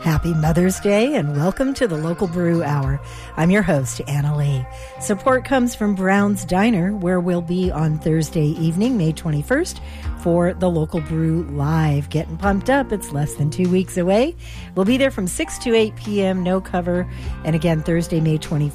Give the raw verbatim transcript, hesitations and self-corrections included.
Happy Mother's Day and welcome to the Local Brew Hour. I'm your host, Anna Lee. Support comes from Brown's Diner, where we'll be on Thursday evening, May twenty-first, for the Local Brew Live. Getting pumped up. It's less than two weeks away. We'll be there from six to eight p.m., no cover. And again, Thursday, May twenty-first.